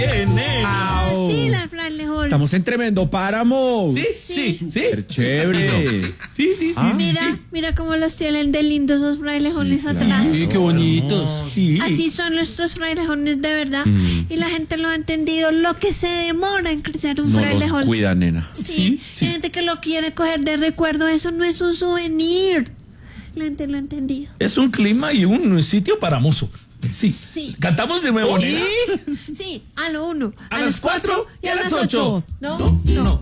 Sí, las frailejones. Estamos en tremendo páramo. Sí. Súper chévere. Sí. Mira cómo los tienen de lindos esos frailejones atrás. Sí, qué bonitos. Sí. Así son nuestros frailejones de verdad. Y la gente lo ha entendido. Lo que se demora en crecer un No frailejón. los cuida, nena. Sí. Hay gente que lo quiere coger de recuerdo. Eso no es un souvenir. La gente lo ha entendido. Es un clima y un sitio para mozo. Sí. ¿Cantamos de nuevo, nena? Sí, a lo 1, A las 4 y a las 8. No.